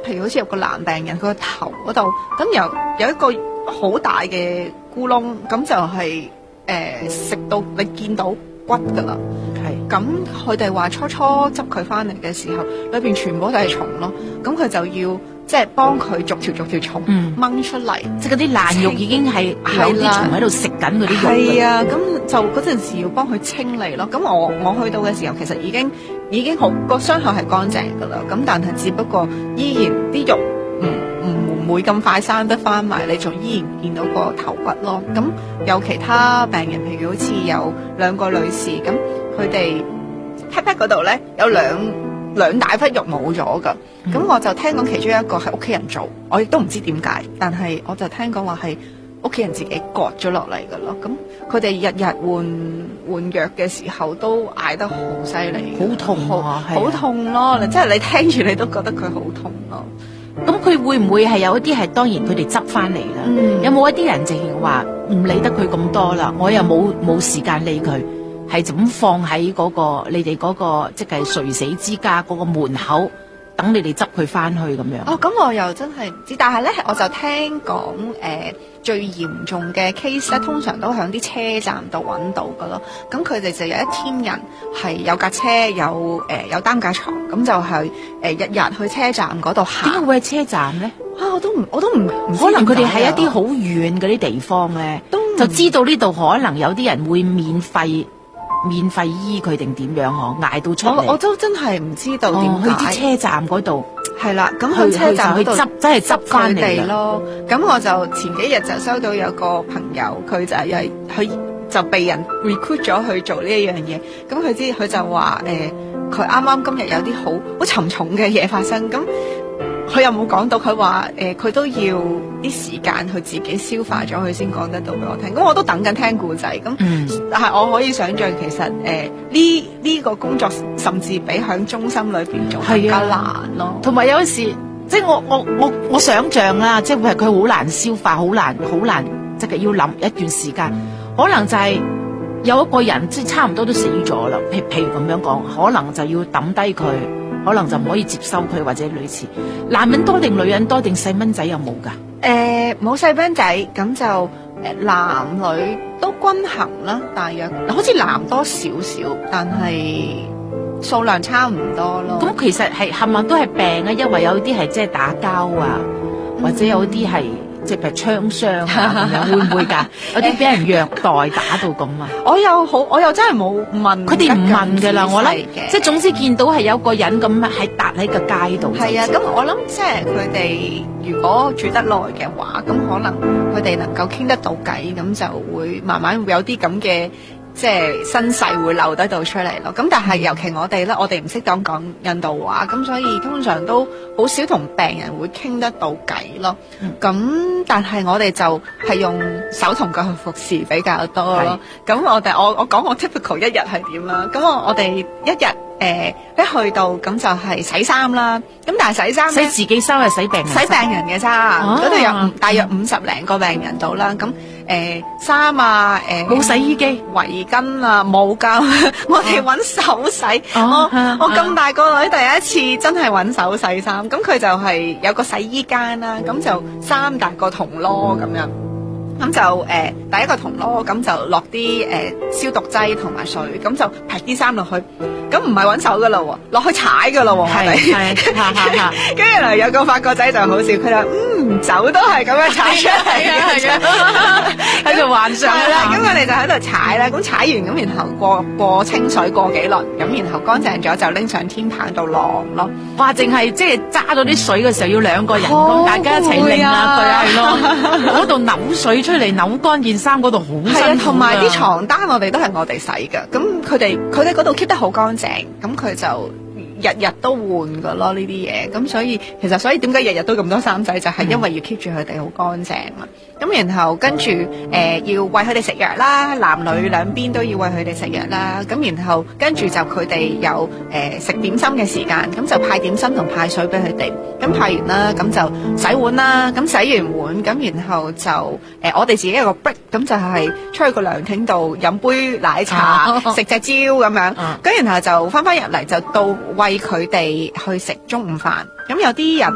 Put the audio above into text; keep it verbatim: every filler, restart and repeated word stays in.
譬如好似有個男病人，佢個頭嗰度咁有有一個好大嘅咕窿，咁就係誒食到你見到骨噶啦。係咁，佢哋話初初執佢翻嚟嘅時候，裏邊全部都係蟲咯。咁佢就要即係幫佢逐條逐條蟲掹出嚟，嗯，即係嗰啲爛肉已經係有啲蟲喺度食緊嗰啲肉。係啊，咁就嗰陣時要幫佢清理咯。咁我我去到嘅時候，其實已經已經好個傷口係乾淨噶啦。咁但係只不過依然啲肉唔唔唔會咁快生得翻埋，你就依然見到個頭骨咯。咁有其他病人，譬如好似有兩個女士，咁佢哋 pat pat 嗰度咧有兩兩大忽肉冇咗噶。咁、嗯、我就聽講其中一個係屋企人做，我亦都唔知點解，但係我就聽講話係屋企人自己割咗落嚟噶咯。咁佢哋日日換換藥嘅時候都嗌得好犀利，好痛啊，好痛咯！即係你聽住你都覺得佢好痛咯。 咁佢會唔會係有一啲係當然佢哋執翻嚟啦？嗯、有冇一啲人淨係話唔理得佢咁多啦，我又冇冇時間理佢，係就咁放喺嗰、嗰個你哋嗰、嗰個即係垂死之家嗰個門口，等你哋執佢翻去咁樣？ 哦，咁我又真係唔知，但係咧我就聽講誒、呃、最嚴重嘅 case 咧，通常都喺啲車站度揾到噶咯。咁佢哋就有一 team 人係有架車有誒、呃、有擔架床，咁就係、是、誒、呃、日日去車站嗰度行。 點解會係車站咧？ 啊，我都唔我都唔可能佢哋喺一啲好遠嗰啲地方咧，就知道呢度可能有啲人會免費。免費醫佢定點樣嗬？捱到出嚟， 我我都真係唔知道點解、哦、 去啲車站嗰度係啦，咁去車站去執，真係執翻嚟咯。咁我就前幾日就收到有個朋友，佢就係佢就被人 recruit 咗去做呢一樣嘢。咁佢知佢就話誒，佢啱啱今日有啲好好沉重嘅嘢發生。咁佢又冇講到，佢話誒佢都要啲時間去自己消化咗，佢先講得到俾我聽。咁我都等緊聽故仔。咁、嗯、但係我可以想象，其實誒呢呢個工作甚至比喺中心裏邊做更加難咯。 同埋有時即係我我我我想象啦，即係會係佢好難消化，好難好難，即係要諗一段時間。可能就係有一個人即係差唔多都死咗啦。譬譬如咁樣講，可能就要抌低佢。可能就唔可以接收佢，或者類似。男人多定女人多定細蚊仔有冇噶？ 誒冇細蚊仔，咁就誒男女都均衡啦，大約好似男多少少，但係數量差唔多咯。 咁其實係係咪都係病啊？因為有啲係即係打交啊，嗯、或者有啲係即係槍傷啊，咁樣會唔會㗎？有啲俾人虐待打到咁啊？ 我又好，我又真係冇問。 佢哋唔問㗎啦，我諗即係總之見到係有個人咁係搭喺個街度。 係啊，咁我諗即係佢哋如果住得耐嘅話，咁可能佢哋能夠傾得到偈，咁就會慢慢會有啲咁嘅。即係身世會漏得到出嚟咯，咁但係尤其我哋咧，我哋唔識講講印度話，咁所以通常都好少同病人會傾得到偈咯。咁、嗯、但係我哋就係用手同腳去服侍比較多咯。咁我哋我我講我 typical 一日係點啦？咁我我哋一日誒、呃、一去到咁就係洗衫啦。咁但係洗衫洗自己衫係洗病人洗病人嘅衫，嗰度有大約五十零個病人到啦。咁誒衫啊，誒冇洗衣機、圍巾啊冇噶，我哋揾手洗。哦、我我咁大個女第一次真係揾手洗衫，咁佢就係有個洗衣間啦，咁就三大個銅鑼咁樣。咁就誒、呃、第一個銅鑼，咁就落啲誒消毒劑同埋水，咁就劈啲衫落去，咁唔係揾手噶啦喎，落去踩噶啦喎，係咪？跟住嚟有個法國仔就好笑，佢話嗯酒都係咁樣踩出嚟嘅，喺度幻想啦。咁我哋就喺度踩啦，咁踩完咁，然後過過清水過幾輪，咁然後乾淨咗就拎上天棚度晾咯。 哇！淨係即係揸到啲水嘅時候要兩個人，咁大家一齊擰啦，對係咯，嗰度扭水出嚟扭乾件衫嗰度好辛苦。係啊， 同埋啲床單我哋都係我哋洗㗎，咁佢哋佢哋嗰度 keep 得好乾淨，咁佢就日日都換噶咯呢啲嘢，咁所以其實所以點解日日都咁多衫仔，就係、是、因為要 keep 住佢哋好乾淨嘛。咁、嗯、然後跟住誒、呃、要餵佢哋食藥啦，男女兩邊都要餵佢哋食藥啦。咁然後跟住就佢哋有誒、呃、食點心嘅時間，咁就派點心同派水俾佢哋。咁派完啦，咁就洗碗啦。咁洗完碗，咁然後就誒、呃、我哋自己有個 break，咁就係出去個涼亭度飲杯奶茶，食隻蕉咁樣。咁、啊、然後就翻返入嚟就到餵佢哋去食中午飯。咁有啲人